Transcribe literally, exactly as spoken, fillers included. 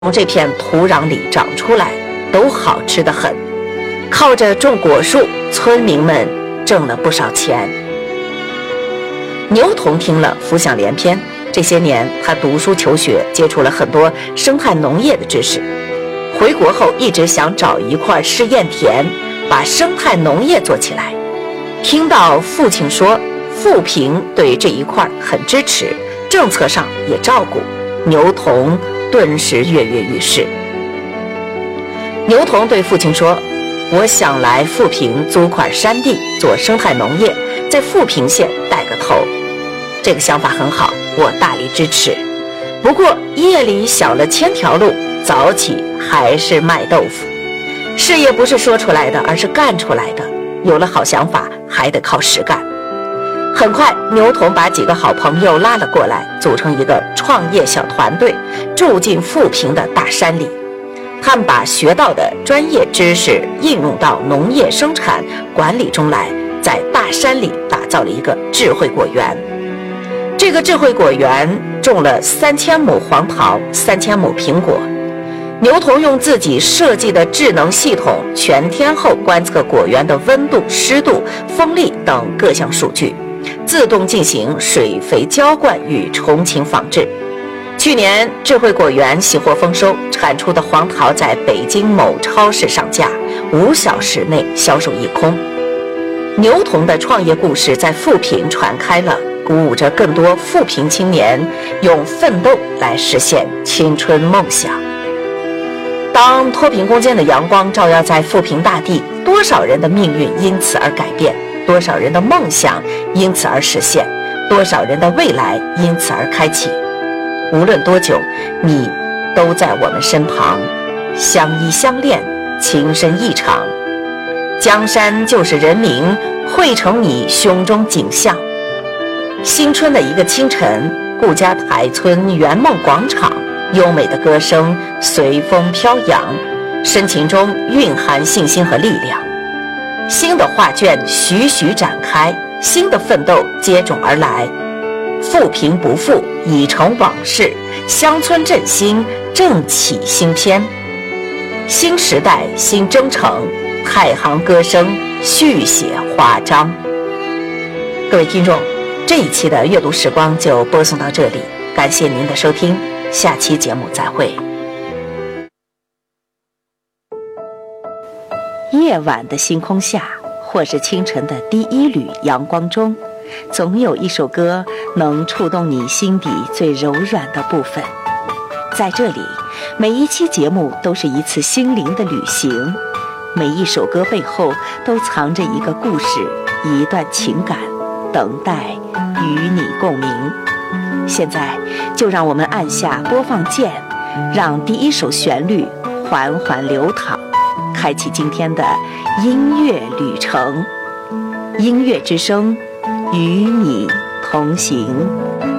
从这片土壤里长出来，都好吃得很。靠着种果树，村民们挣了不少钱。牛童听了，浮想联翩。这些年，他读书求学，接触了很多生态农业的知识。回国后，一直想找一块试验田，把生态农业做起来。听到父亲说，富平对这一块很支持，政策上也照顾，牛童顿时跃跃欲试。牛童对父亲说，我想来富平租块山地做生态农业，在富平县带个头。这个想法很好，我大力支持。不过夜里想了千条路，早起还是卖豆腐。事业不是说出来的，而是干出来的。有了好想法，还得靠实干。很快，牛童把几个好朋友拉了过来，组成一个创业小团队，住进富平的大山里。他们把学到的专业知识应用到农业生产管理中来，在大山里打造了一个智慧果园。这个智慧果园种了三千亩黄桃，三千亩苹果。牛童用自己设计的智能系统，全天候观测果园的温度、湿度、风力等各项数据，自动进行水肥浇灌与虫禽防治。去年智慧果园喜获丰收，产出的黄桃在北京某超市上架，五小时内销售一空。牛童的创业故事在富平传开了，鼓舞着更多富平青年用奋斗来实现青春梦想。当脱贫攻坚的阳光照耀在富平大地，多少人的命运因此而改变，多少人的梦想因此而实现，多少人的未来因此而开启。无论多久，你都在我们身旁，相依相恋，情深意长。江山就是人民，汇成你胸中景象。新春的一个清晨，顾家台村圆梦广场，优美的歌声随风飘扬，深情中蕴含信心和力量。新的画卷徐徐展开，新的奋斗接踵而来。富平不负，已成往事，乡村振兴，正起新篇。新时代，新征程，太行歌声续写华章。各位听众，这一期的阅读时光就播送到这里，感谢您的收听，下期节目再会。夜晚的星空下，或是清晨的第一缕阳光中，总有一首歌能触动你心底最柔软的部分。在这里，每一期节目都是一次心灵的旅行，每一首歌背后都藏着一个故事，一段情感，等待与你共鸣。现在就让我们按下播放键，让第一首旋律缓缓流淌，开启今天的音乐旅程。音乐之声，与你同行。